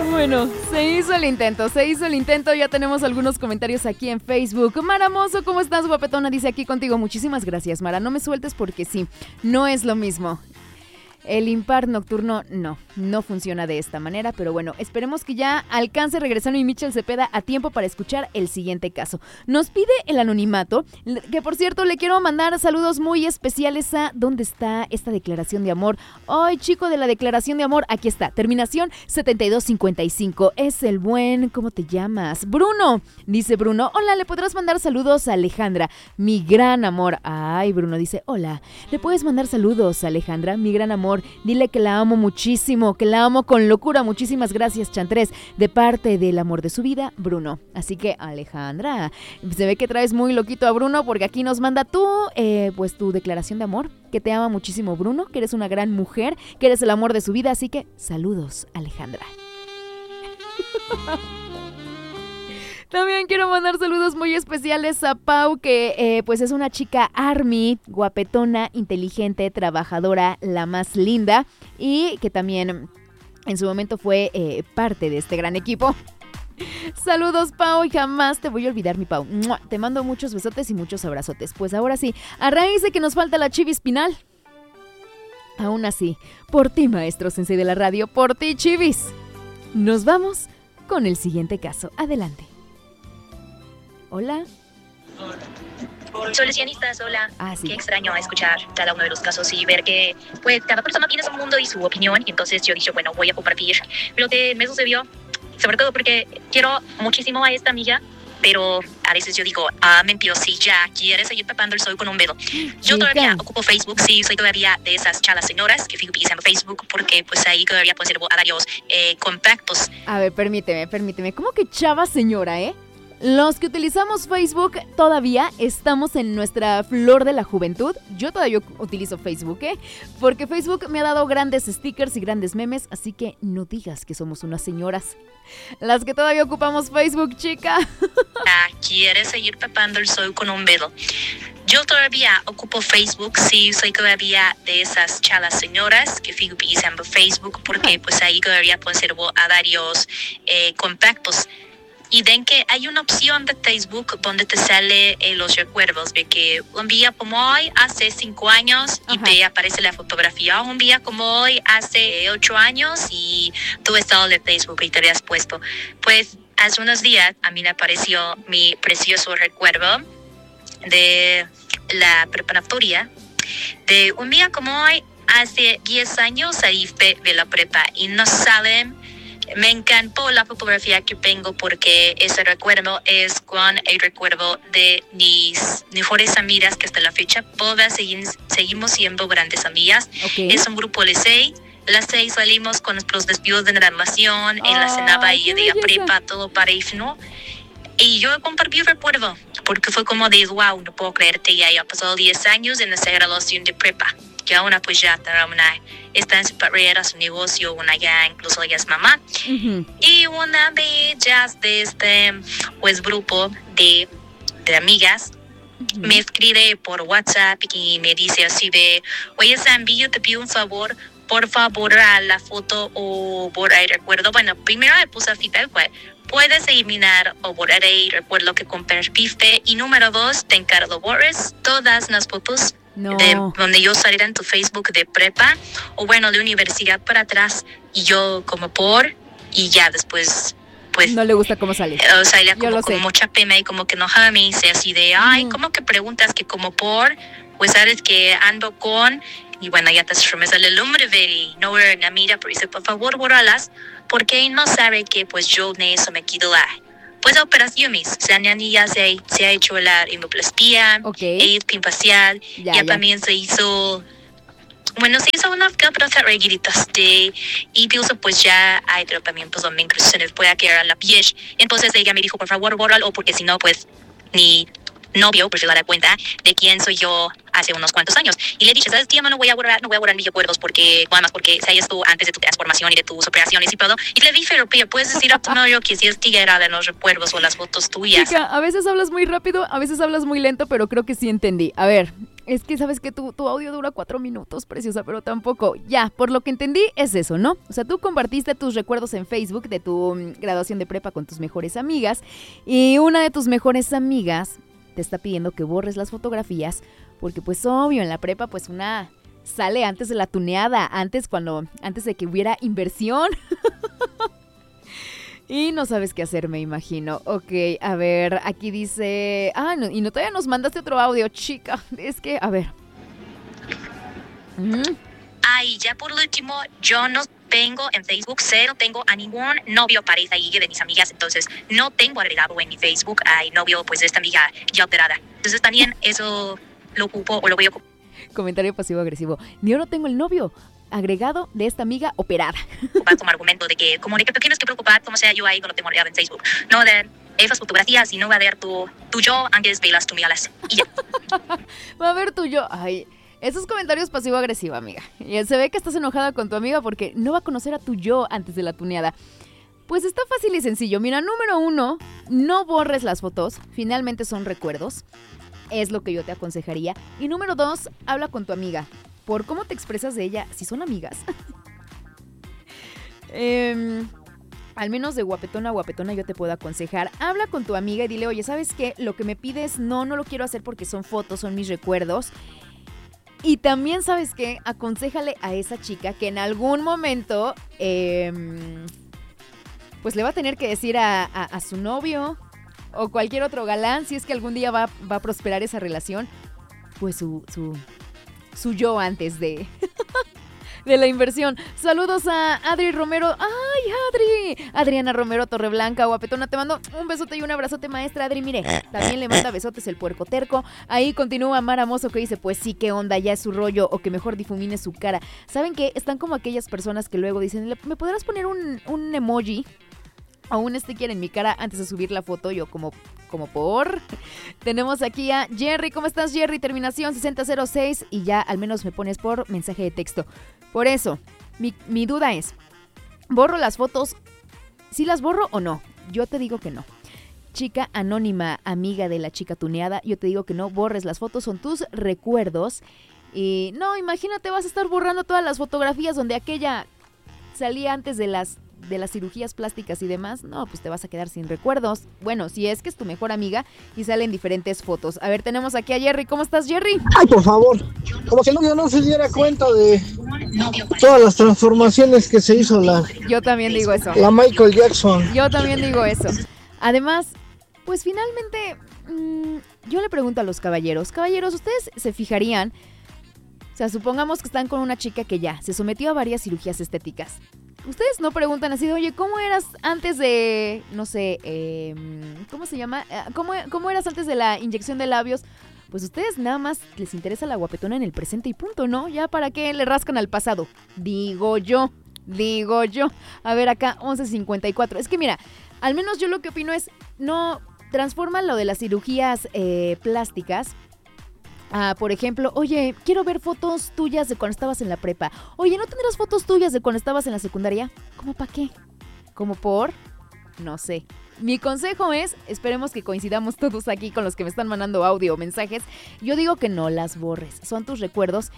Bueno, se hizo el intento, ya tenemos algunos comentarios aquí en Facebook. Mara Mozo, ¿cómo estás, guapetona? Dice aquí contigo, muchísimas gracias, Mara, no me sueltes porque sí, no es lo mismo. El impar nocturno no funciona de esta manera, pero bueno, esperemos que ya alcance regresando y Michel Cepeda a tiempo para escuchar el siguiente caso. Nos pide el anonimato, que por cierto le quiero mandar saludos muy especiales a ¿dónde está esta declaración de amor? Ay, chico de la declaración de amor, aquí está, terminación 7255, es el buen, ¿cómo te llamas? Bruno, dice Bruno, hola, ¿le podrás mandar saludos a Alejandra, mi gran amor? Ay, Bruno dice, hola, ¿le puedes mandar saludos a Alejandra, mi gran amor? Dile que la amo muchísimo, que la amo con locura. Muchísimas gracias, Chantrés, de parte del amor de su vida, Bruno. Así que, Alejandra, se ve que traes muy loquito a Bruno porque aquí nos manda pues tu declaración de amor, que te ama muchísimo, Bruno, que eres una gran mujer, que eres el amor de su vida. Así que, saludos, Alejandra. También quiero mandar saludos muy especiales a Pau, que pues es una chica army, guapetona, inteligente, trabajadora, la más linda y que también en su momento fue parte de este gran equipo. Saludos, Pau, y jamás te voy a olvidar, mi Pau. ¡Mua! Te mando muchos besotes y muchos abrazotes. Pues ahora sí, a raíz de que nos falta la Chivis Pinal, aún así, por ti, maestro sensei de la radio, por ti, Chivis, nos vamos con el siguiente caso. Adelante. Hola. Solucionistas, hola. Sí. Qué extraño escuchar cada uno de los casos y ver que pues cada persona tiene su mundo y su opinión. Y entonces yo dije, bueno, voy a compartir lo que me sucedió, sobre todo porque quiero muchísimo a esta amiga, pero a veces yo digo, mentira, si ya quieres seguir tapando el sol con un dedo. Yo todavía ocupo Facebook, sí, soy todavía de esas chalas señoras que utilizan Facebook porque pues ahí todavía puedo hacer varios contactos. A ver, permíteme, ¿cómo que chava señora, Los que utilizamos Facebook todavía estamos en nuestra flor de la juventud. Yo todavía utilizo Facebook, porque Facebook me ha dado grandes stickers y grandes memes, así que no digas que somos unas señoras. Las que todavía ocupamos Facebook, chica. ¿Quieres seguir tapando el sol con un dedo? Yo todavía ocupo Facebook, sí, soy todavía de esas chalas señoras que utilizan Facebook porque pues ahí todavía puedo hacer varios contactos. Y ven que hay una opción de Facebook donde te sale los recuerdos de que un día como hoy, hace 5 años, y te aparece la fotografía. Un día como hoy, hace 8 años, y tu estado de Facebook y te habías puesto. Pues hace unos días a mí me apareció mi precioso recuerdo de la preparatoria, de un día como hoy, hace 10 años, ahí de la prepa, y nos salen. Me encantó la fotografía que tengo porque ese recuerdo es con el recuerdo de mis mejores amigas que hasta la fecha todas seguimos siendo grandes amigas. Es un grupo de 6. Las 6 salimos con nuestros despidos de graduación en la cena bahía de la prepa, todo parejo. Y yo compartí el recuerdo porque fue como de wow, no puedo creerte, ya han pasado 10 años en esa graduación de prepa. Que una pues ya está en su carrera, su negocio, una ya incluso ya es mamá. Y una de ellas de este pues grupo de amigas me escribe por WhatsApp y me dice así de, oye Zambi, yo te pido un favor, por favor a la foto o borrar el recuerdo. Bueno, primero me puse así tal cual, puedes eliminar o borrar el recuerdo que compartiste, y número 2, te encargo borres todas las fotos de donde yo saliera en tu Facebook de prepa o bueno de universidad para atrás, y yo como y ya después pues no le gusta cómo sale. O sea, ella como con mucha pena y como que enojada me dice así de ¿cómo que preguntas que como pues sabes que ando con? Y bueno, ya me sale el nombre de no era una mira, pero dice por favor bórralas porque no sabe que pues yo de eso me quiero pues operaciones, o sea, ya se ha hecho la rinoplastia, el pin facial, ya también se hizo, bueno, se hizo unas que otras arreglitas y incluso pues ya hay tratamientos donde incluso se les puede quedar la piel. Entonces ella me dijo, por favor, bórralo, porque si no, pues mi novio pues se dará cuenta de quién soy yo hace unos cuantos años. Y le dije, ¿sabes qué? No voy a borrar mis recuerdos porque, además, porque sabías tú antes de tu transformación y de tus operaciones y todo. Y le dije, pero puedes decir a tu novio que si es tigera de los recuerdos o las fotos tuyas. Chica, a veces hablas muy rápido, a veces hablas muy lento, pero creo que sí entendí. A ver, Es que sabes que tu audio dura 4 minutos, preciosa, pero tampoco. Ya, por lo que entendí es eso, ¿no? O sea, tú compartiste tus recuerdos en Facebook de tu graduación de prepa con tus mejores amigas y una de tus mejores amigas te está pidiendo que borres las fotografías porque pues obvio, en la prepa pues una sale antes de la tuneada, antes de que hubiera inversión. Y no sabes qué hacer, me imagino. Ok, a ver, aquí dice... no, y no, todavía nos mandaste otro audio, chica. Es que, a ver. Ay, ya por último, yo no tengo en Facebook, cero tengo a ningún novio, pareja y de mis amigas. Entonces, no tengo agregado en mi Facebook al novio, pues, de esta amiga ya operada. Entonces, también eso lo ocupo o lo voy a ocupar. Comentario pasivo-agresivo. Yo no tengo el novio agregado de esta amiga operada. Como argumento de que te tienes que preocupar, como sea, yo ahí no lo tengo agregado en Facebook. No de esas fotografías y no va a ver tu yo antes de las tuneadas. Y ya. Va a ver tu yo. Ay, esos comentarios pasivo-agresivo, amiga. Y se ve que estás enojada con tu amiga porque no va a conocer a tu yo antes de la tuneada. Pues está fácil y sencillo. Mira, número 1, no borres las fotos. Finalmente son recuerdos. Es lo que yo te aconsejaría. Y número 2, habla con tu amiga. Por cómo te expresas de ella, si son amigas. Al menos de guapetona a guapetona yo te puedo aconsejar. Habla con tu amiga y dile, oye, ¿sabes qué? Lo que me pides no lo quiero hacer porque son fotos, son mis recuerdos. Y también, ¿sabes qué? Aconséjale a esa chica que en algún momento, pues le va a tener que decir a su novio o cualquier otro galán, si es que algún día va a prosperar esa relación, pues su yo antes de la inversión. Saludos a Adri Romero. ¡Ay, Adri! Adriana Romero Torreblanca, guapetona, te mando un besote y un abrazote, maestra Adri. Mire, también le manda besotes el puerco terco. Ahí continúa Mara Mozo que dice, pues sí, qué onda, ya es su rollo, o que mejor difumine su cara. ¿Saben qué? Están como aquellas personas que luego dicen, ¿me podrás poner un emoji o un sticker en mi cara antes de subir la foto? Yo como por... Tenemos aquí a Jerry. ¿Cómo estás, Jerry? Terminación 6006 y ya al menos me pones por mensaje de texto. Por eso, mi duda es, ¿borro las fotos? ¿Sí las borro o no? Yo te digo que no. Chica anónima, amiga de la chica tuneada, yo te digo que no borres las fotos, son tus recuerdos. Y no, imagínate, vas a estar borrando todas las fotografías donde aquella salía antes de las cirugías plásticas y demás. No, pues te vas a quedar sin recuerdos. Bueno, si es que es tu mejor amiga y salen diferentes fotos. A ver, tenemos aquí a Jerry. ¿Cómo estás, Jerry? Ay, por favor. Como si no se diera cuenta de todas las transformaciones que se hizo Yo también digo eso. La Michael Jackson. Yo también digo eso. Además, pues finalmente, yo le pregunto a los caballeros. Caballeros, ¿ustedes se fijarían? O sea, supongamos que están con una chica que ya se sometió a varias cirugías estéticas. Ustedes no preguntan así de, oye, ¿cómo eras antes de, no sé, ¿cómo se llama? ¿Cómo eras antes de la inyección de labios? Pues ustedes nada más les interesa la guapetona en el presente y punto, ¿no? Ya para qué le rascan al pasado. Digo yo. A ver, acá, 11:54. Es que mira, al menos yo lo que opino es, no transforman lo de las cirugías plásticas. Por ejemplo, oye, quiero ver fotos tuyas de cuando estabas en la prepa. Oye, ¿no tendrás fotos tuyas de cuando estabas en la secundaria? ¿Cómo para qué? ¿Cómo por? No sé. Mi consejo es, esperemos que coincidamos todos aquí con los que me están mandando audio o mensajes. Yo digo que no las borres, son tus recuerdos.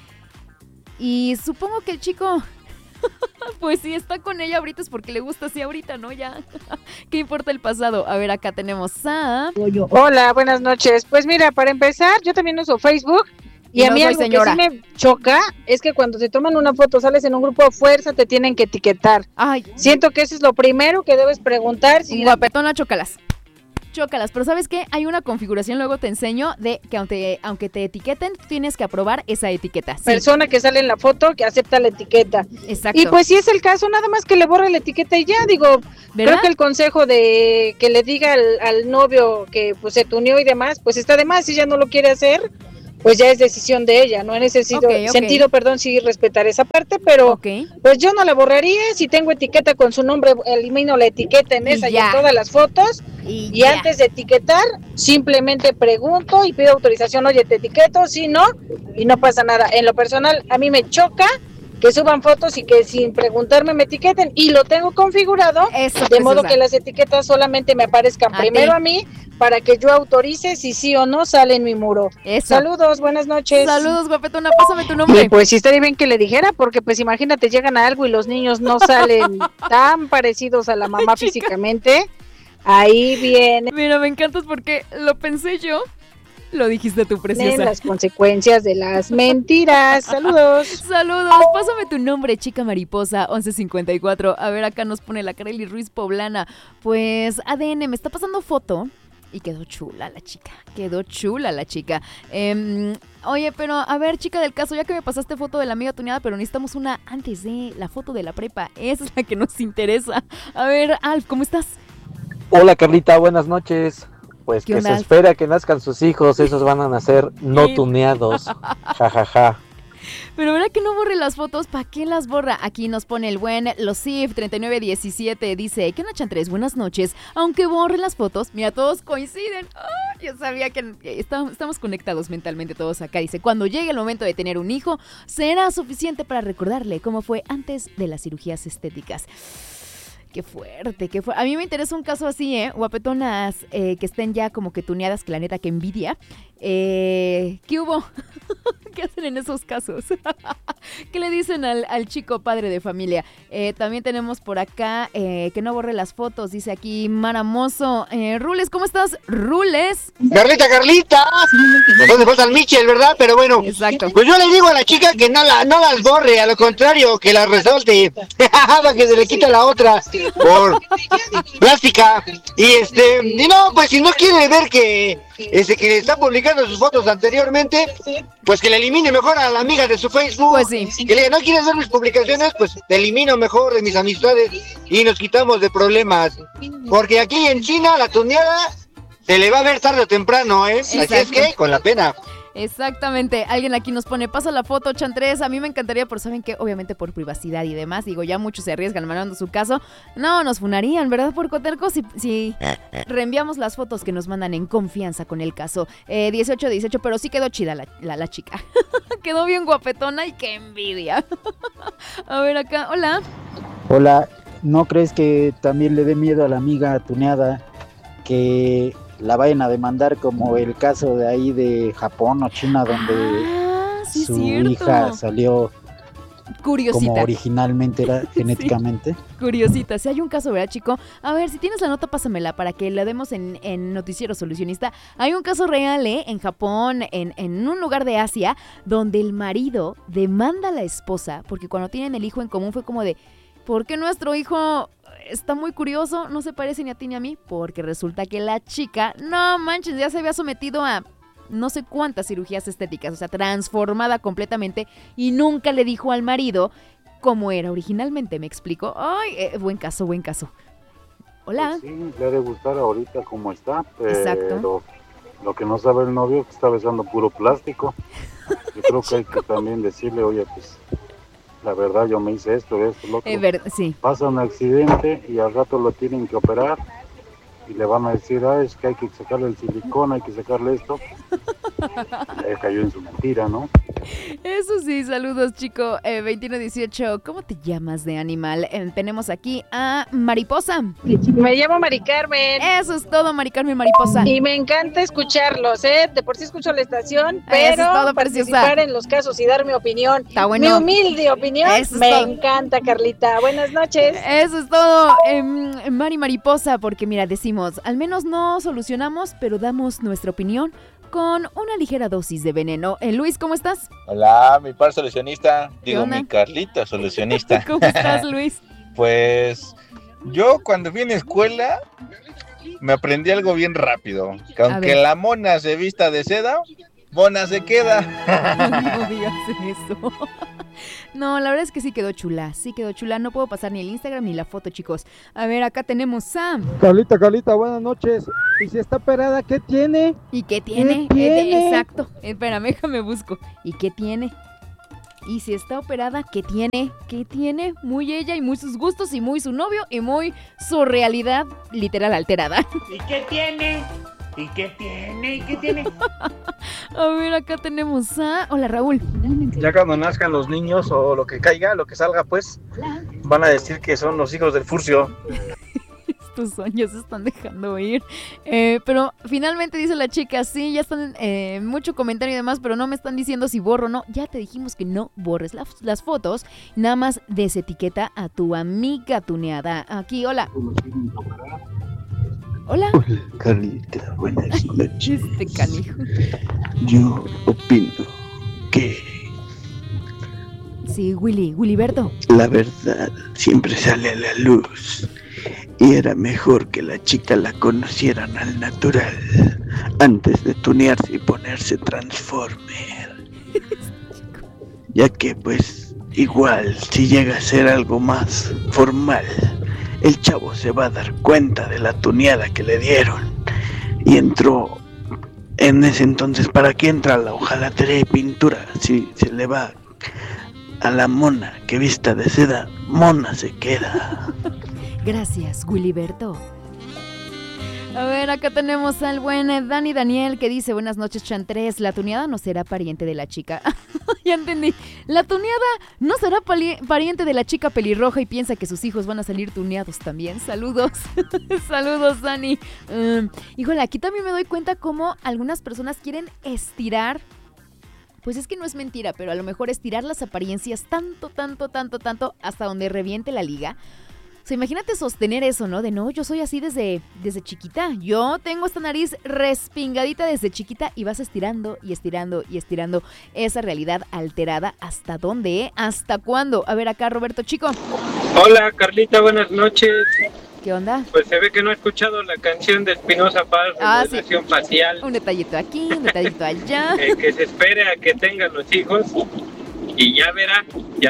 Y supongo que el chico... Pues si está con ella ahorita es porque le gusta así ahorita, ¿no? Ya, ¿qué importa el pasado? A ver, acá tenemos a... Hola, buenas noches. Pues mira, para empezar, yo también uso Facebook. Y a mí algo señora. que sí me choca es que cuando se toman una foto, sales en un grupo de fuerza, te tienen que etiquetar. Ay, siento que eso es lo primero que debes preguntar. Si guapetona, chócalas, pero ¿sabes qué? Hay una configuración, luego te enseño, de que aunque te etiqueten, tú tienes que aprobar esa etiqueta. Sí. Persona que sale en la foto, que acepta la etiqueta. Exacto. Y pues si es el caso, nada más que le borre la etiqueta y ya, digo, ¿verdad? Creo que el consejo de que le diga al novio que pues se tuneó y demás, pues está de más. Si ella no lo quiere hacer, pues ya es decisión de ella, no en ese sentido, sí respetar esa parte, pero pues yo no la borraría. Si tengo etiqueta con su nombre, elimino la etiqueta en esa y en todas las fotos, y antes de etiquetar, simplemente pregunto y pido autorización, oye, te etiqueto, si no, y no pasa nada. En lo personal, a mí me choca que suban fotos y que sin preguntarme me etiqueten, y lo tengo configurado de modo que las etiquetas solamente me aparezcan primero a mí, para que yo autorice si sí o no sale en mi muro. Eso. Saludos, buenas noches. Saludos, guapetona, pásame tu nombre. Y pues sí estaría bien que le dijera, porque pues imagínate, llegan a algo y los niños no salen tan parecidos a la mamá físicamente. Ahí viene. Mira, me encantas porque lo pensé yo. Lo dijiste tú, preciosa. Las consecuencias de las mentiras. Saludos. Saludos. Pásame tu nombre, chica mariposa, 1154. A ver, acá nos pone la Kareli Ruiz Poblana. Pues ADN me está pasando foto. Y quedó chula la chica, Oye, pero a ver, chica del caso, ya que me pasaste foto de la amiga tuneada, pero necesitamos una antes de la foto de la prepa. Esa es la que nos interesa. A ver, Alf, ¿cómo estás? Hola, Carlita, buenas noches. Pues que se Alf? espera que nazcan sus hijos, esos van a nacer no tuneados. Ja. Pero ¿verdad que no borre las fotos? ¿Para qué las borra? Aquí nos pone el buen Losif 3917. Dice, ¿qué onda, Chantres? Buenas noches. Aunque borre las fotos, mira, todos coinciden. Oh, yo sabía que estamos conectados mentalmente todos acá. Dice, cuando llegue el momento de tener un hijo, será suficiente para recordarle cómo fue antes de las cirugías estéticas. Qué fuerte, qué fuerte. A mí me interesa un caso así, guapetonas que estén ya como que tuneadas, que la neta que envidia. ¿Qué hubo? ¿Qué hacen en esos casos? ¿Qué le dicen al chico padre de familia? También tenemos por acá que no borre las fotos, dice aquí Maramoso. Rules, ¿cómo estás? Rules. Carlita. ¿Dónde falta el Michel, verdad? Pero bueno. Exacto. Pues yo le digo a la chica que no las borre, a lo contrario, que las resalte. Para que se le quite la otra por plástica. Y no, pues si no quiere ver que está publicando sus fotos anteriormente, pues que le elimine mejor a la amiga de su Facebook. Pues sí. Que le diga, ¿no quieres ver mis publicaciones? Pues te elimino mejor de mis amistades y nos quitamos de problemas. Porque aquí en China la tuneada se le va a ver tarde o temprano, Así es que con la pena. Exactamente, alguien aquí nos pone, pasa la foto, Chantres, a mí me encantaría, pero saben que obviamente por privacidad y demás, digo, ya muchos se arriesgan mandando su caso, no, nos funarían, ¿verdad? Por coterco, si reenviamos las fotos que nos mandan en confianza con el caso. 18, pero sí quedó chida la chica, quedó bien guapetona y qué envidia. A ver acá, Hola, ¿no crees que también le dé miedo a la amiga tuneada que la vayan a demandar como el caso de ahí de Japón o China donde su hija salió curiosita, como originalmente era genéticamente? Sí, curiosita, si hay un caso, ¿verdad, chico? A ver, si tienes la nota, pásamela para que la demos en Noticiero Solucionista. Hay un caso real, en Japón, en un lugar de Asia, donde el marido demanda a la esposa, porque cuando tienen el hijo en común fue como de, ¿por qué nuestro hijo está muy curioso? No se parece ni a ti ni a mí, porque resulta que la chica, no manches, ya se había sometido a no sé cuántas cirugías estéticas, o sea, transformada completamente, y nunca le dijo al marido cómo era originalmente, ¿me explico? Ay, buen caso. Hola. Pues sí, le ha de gustar ahorita como está, pero exacto. Lo que no sabe el novio es que está besando puro plástico. Yo creo que hay que también decirle, oye, pues la verdad yo me hice esto, lo otro. Sí. Pasa un accidente y al rato lo tienen que operar y le van a decir, es que hay que sacarle el silicón, hay que sacarle esto. Le cayó en su mentira, ¿no? Eso sí, saludos, chico. 2118, ¿cómo te llamas de animal? Tenemos aquí a Mariposa. Me llamo Mari Carmen. Eso es todo, Mari Carmen Mariposa. Y me encanta escucharlos, de por sí escucho la estación, pero eso es todo, participar en los casos y dar mi opinión, está bueno. Mi humilde opinión, me encanta, Carlita. Buenas noches. Eso es todo, Mariposa, porque mira, decimos, al menos no solucionamos, pero damos nuestra opinión con una ligera dosis de veneno. Luis, ¿cómo estás? Hola, mi par solucionista, mi Carlita solucionista. ¿Cómo estás, Luis? Pues yo cuando fui en escuela me aprendí algo bien rápido, que aunque la mona se vista de seda, mona se queda. No digas eso. No, la verdad es que sí quedó chula, no puedo pasar ni el Instagram ni la foto, chicos. A ver, acá tenemos a... Carlita, buenas noches. ¿Y si está operada, qué tiene? ¿Y qué tiene? ¿Qué tiene? Exacto, espérame, déjame busco. ¿Y qué tiene? Y si está operada, ¿qué tiene? ¿Qué tiene? Muy ella y muy sus gustos y muy su novio y muy su realidad literal alterada. ¿Y qué tiene? ¿Y qué tiene? ¿Y qué tiene? A ver, acá tenemos a... Hola, Raúl. Ya cuando nazcan los niños o lo que caiga, lo que salga, pues, van a decir que son los hijos del Furcio. Tus sueños se están dejando ir. Pero finalmente dice la chica, sí, ya están mucho comentario y demás, pero no me están diciendo si borro o no. Ya te dijimos que no borres las fotos, nada más desetiqueta a tu amiga tuneada. Aquí, hola. Hola. Hola, Carlita, buenas noches. Canijo. Yo opino que sí, Willyberto. La verdad siempre sale a la luz. Y era mejor que la chica la conocieran al natural antes de tunearse y ponerse Transformer. Ya que pues igual si llega a ser algo más formal, el chavo se va a dar cuenta de la tuneada que le dieron. Y entró en ese entonces, ¿para qué entra la hojalatería y pintura? Si se le va a la mona que vista de seda, mona se queda. Gracias, Willyberto. A ver, acá tenemos al buen Dani Daniel que dice: buenas noches, Chantres. La tuneada no será pariente de la chica. Ya entendí. La tuneada no será pariente de la chica pelirroja y piensa que sus hijos van a salir tuneados también. Saludos. Saludos, Dani. Híjole, aquí también me doy cuenta cómo algunas personas quieren estirar. Pues es que no es mentira, pero a lo mejor estirar las apariencias tanto hasta donde reviente la liga. O sea, imagínate sostener eso, ¿no? De no, yo soy así desde chiquita. Yo tengo esta nariz respingadita desde chiquita y vas estirando y estirando y estirando esa realidad alterada. ¿Hasta dónde? ¿Hasta cuándo? A ver acá, Roberto Chico. Hola, Carlita, buenas noches. ¿Qué onda? Pues se ve que no he escuchado la canción de Espinoza Paz, Revelación Facial. Un detallito aquí, un detallito allá. Que se espere a que tengan los hijos y ya verá.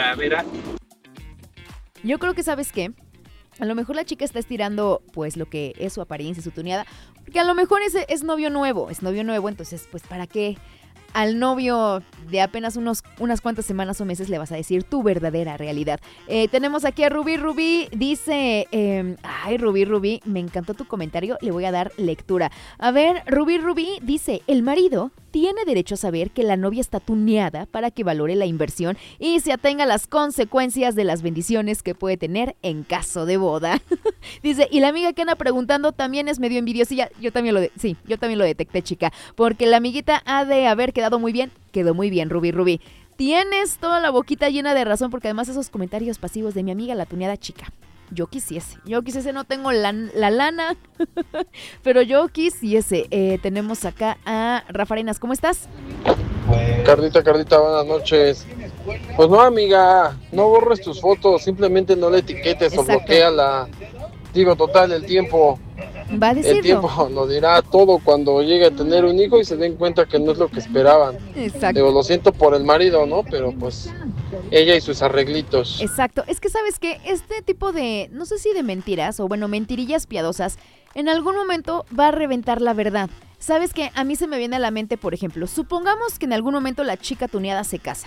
Yo creo que, ¿sabes qué? A lo mejor la chica está estirando pues lo que es su apariencia, su tuneada, porque a lo mejor es novio nuevo, entonces pues ¿para qué al novio de apenas unas cuantas semanas o meses le vas a decir tu verdadera realidad? Tenemos aquí a Rubí, dice, ay Rubí, me encantó tu comentario, le voy a dar lectura. A ver, Rubí dice, el marido tiene derecho a saber que la novia está tuneada para que valore la inversión y se atenga a las consecuencias de las bendiciones que puede tener en caso de boda. Dice, y la amiga que anda preguntando también es medio envidiosilla. Yo también lo detecté, chica, porque la amiguita ha de haber quedado muy bien. Quedó muy bien, Rubí. Tienes toda la boquita llena de razón, porque además esos comentarios pasivos de mi amiga la tuneada chica. Yo quisiese, no tengo la lana, pero yo quisiese. Tenemos acá a Rafa Arenas, ¿cómo estás? Carlita, buenas noches. Pues no, amiga, no borres tus fotos, simplemente no la etiquetes. Exacto. O bloqueala. Digo, total, el tiempo va a decirlo. El tiempo lo dirá todo cuando llegue a tener un hijo y se den cuenta que no es lo que esperaban. Exacto. Digo, lo siento por el marido, ¿no? Pero pues ella y sus arreglitos. Exacto. Es que sabes que este tipo de, no sé si de mentiras o bueno, mentirillas piadosas, en algún momento va a reventar la verdad. Sabes que a mí se me viene a la mente, por ejemplo, supongamos que en algún momento la chica tuneada se casa.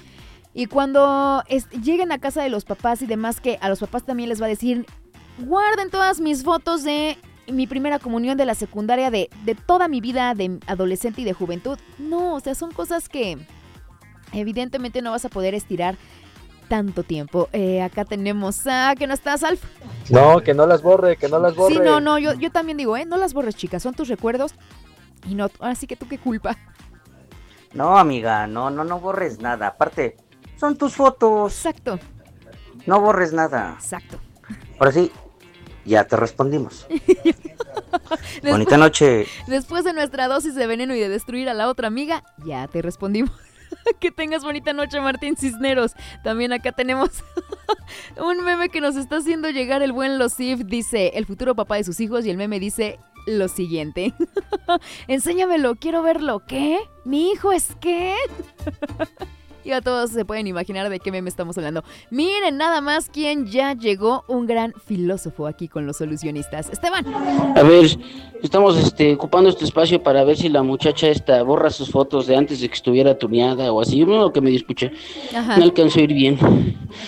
Y cuando lleguen a casa de los papás y demás, que a los papás también les va a decir, guarden todas mis fotos de mi primera comunión, de la secundaria, de toda mi vida de adolescente y de juventud. No, o sea, son cosas que evidentemente no vas a poder estirar tanto tiempo. Acá tenemos a... ¿Que no estás, Alf? No, que no las borre. Sí, no, yo también digo, no las borres, chicas, son tus recuerdos y no, así que tú qué culpa. No, amiga, no borres nada, aparte, son tus fotos. Exacto. No borres nada. Exacto. Ahora sí, ya te respondimos. Bonita noche. Después de nuestra dosis de veneno y de destruir a la otra amiga, ya te respondimos. Que tengas bonita noche, Martín Cisneros. También acá tenemos un meme que nos está haciendo llegar el buen Losif. Dice, el futuro papá de sus hijos, y el meme dice lo siguiente. Enséñamelo, quiero verlo. ¿Qué? ¿Mi hijo es qué? Y a todos se pueden imaginar de qué meme estamos hablando. Miren nada más quién ya llegó, un gran filósofo aquí con los solucionistas. Esteban. A ver, estamos ocupando este espacio para ver si la muchacha esta borra sus fotos de antes de que estuviera tuneada o así. Yo no, que medio escuché. Ajá. No alcanzo a ir bien.